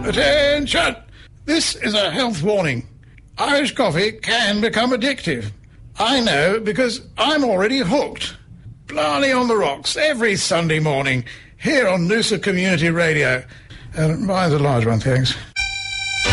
Attention! This is a health warning. Irish coffee can become addictive. I know because I'm already hooked. Blarney on the Rocks every Sunday morning here on Noosa Community Radio. Mine's a large one, thanks.